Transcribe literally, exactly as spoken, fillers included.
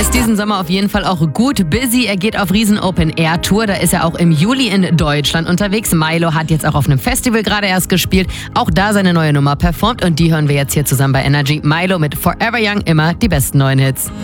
Ist diesen Sommer auf jeden Fall auch gut busy. Er geht auf riesen Open-Air-Tour. Da ist er auch im Juli in Deutschland unterwegs. Milo hat jetzt auch auf einem Festival gerade erst gespielt. Auch da seine neue Nummer performt und die hören wir jetzt hier zusammen bei Energy. Milo mit Forever Young, immer die besten neuen Hits.